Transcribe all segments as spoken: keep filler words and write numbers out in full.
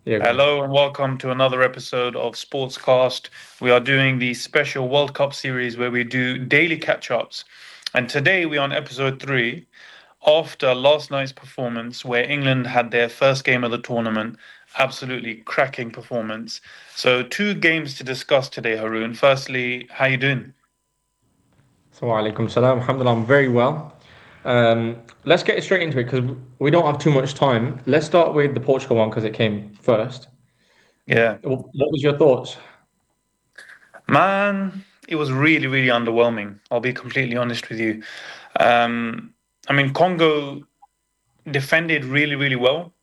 Yeah, go on. Hello and welcome to another episode of Sportscast. We are doing the special World Cup series where we do daily catch ups. And today we're on episode three after last night's performance where England had their first game of the tournament. Absolutely cracking performance. So, two games to discuss today, Haroon. Firstly, how you doing? So, alaikum salam. Alhamdulillah, I'm very well. Um, let's get straight into it because we don't have too much time. Let's start with the Portugal one because it came first. Yeah. Wh- What was your thoughts? Man, it was really, really underwhelming. I'll be completely honest with you. Um, I mean, Congo defended really, really well.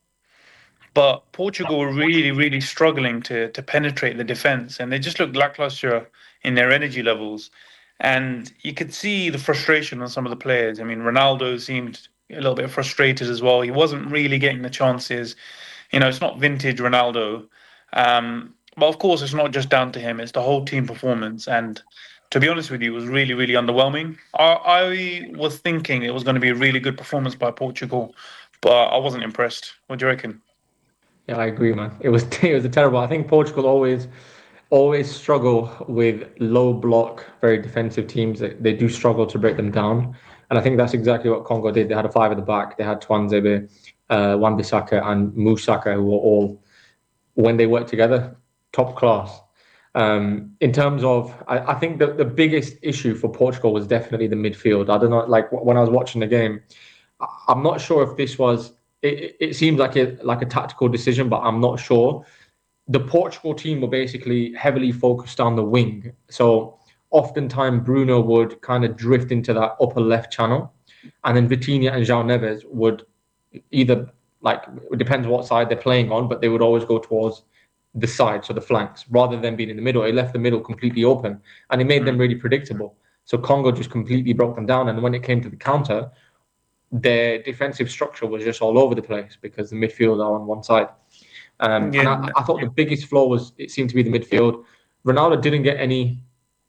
But Portugal were really, really struggling to to penetrate the defense, and they just looked lackluster in their energy levels. And you could see the frustration on some of the players. I mean, Ronaldo seemed a little bit frustrated as well. He wasn't really getting the chances. You know, it's not vintage Ronaldo. Um, but of course, it's not just down to him; it's the whole team performance. And to be honest with you, it was really, really underwhelming. I, I was thinking it was going to be a really good performance by Portugal, but I wasn't impressed. What do you reckon? Yeah, I agree, man. It was it was a terrible. I think Portugal always always struggle with low block, very defensive teams. They, they do struggle to break them down, and I think that's exactly what Congo did. They had a five at the back. They had Twanzebe, uh, Wan-Bissaka, and Musaka, who were all when they work together, top class. Um, in terms of, I, I think the, the biggest issue for Portugal was definitely the midfield. I don't know, like when I was watching the game, I, I'm not sure if this was. It, it seems like a like a tactical decision, but I'm not sure. The Portugal team were basically heavily focused on the wing, so oftentimes Bruno would kind of drift into that upper left channel, and then Vitinha and João Neves would either like it depends what side they're playing on, but they would always go towards the side, so the flanks, rather than being in the middle. It left the middle completely open, and it made them really predictable. So Congo just completely broke them down, and when it came to the counter, their defensive structure was just all over the place because the midfield are on one side. Um, and Yeah, I, I thought the biggest flaw was it seemed to be the midfield. Ronaldo didn't get any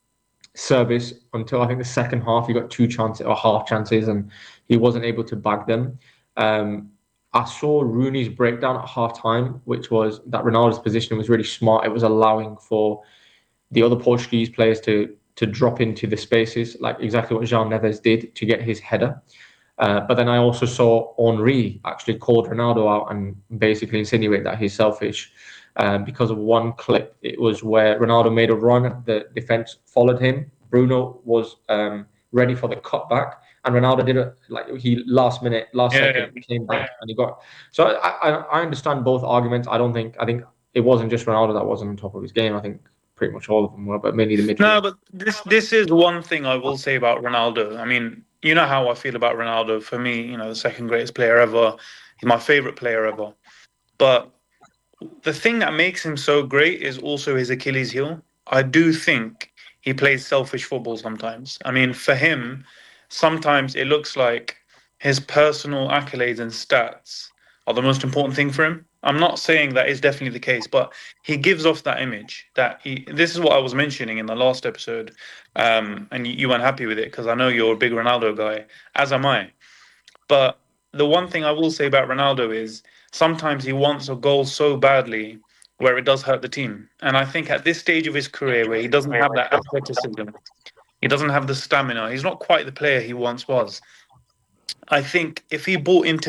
service until I think the second half. He got two chances or half chances, and he wasn't able to bag them. Um, I saw Rooney's breakdown at half time, which was that Ronaldo's position was really smart. It was allowing for the other Portuguese players to to drop into the spaces, like exactly what Jean Neves did to get his header. Uh, but then I also saw Henri actually called Ronaldo out and basically insinuate that he's selfish um, because of one clip. It was where Ronaldo made a run, the defense followed him. Bruno was um, ready for the cutback, and Ronaldo did it like he last minute, last yeah, yeah. second came back and he got. So I, I, I understand both arguments. I don't think I think it wasn't just Ronaldo that wasn't on top of his game. I think pretty much all of them were, but mainly the No, midfield. but this this is one thing I will say about Ronaldo. I mean, you know how I feel about Ronaldo. For me, you know, the second greatest player ever. He's my favorite player ever. But the thing that makes him so great is also his Achilles heel. I do think he plays selfish football sometimes. I mean, for him, sometimes it looks like his personal accolades and stats are the most important thing for him. I'm not saying that is definitely the case, but he gives off that image that he. This is what I was mentioning in the last episode, um, and you, you weren't happy with it because I know you're a big Ronaldo guy, as am I. But the one thing I will say about Ronaldo is sometimes he wants a goal so badly where it does hurt the team. And I think at this stage of his career where he doesn't have that athleticism, he doesn't have the stamina, he's not quite the player he once was. I think if he bought into